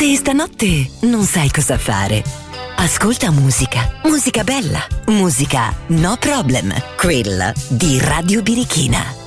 Se stanotte non sai cosa fare, ascolta musica. Musica bella. Musica no problem. Quella di Radio Birichina.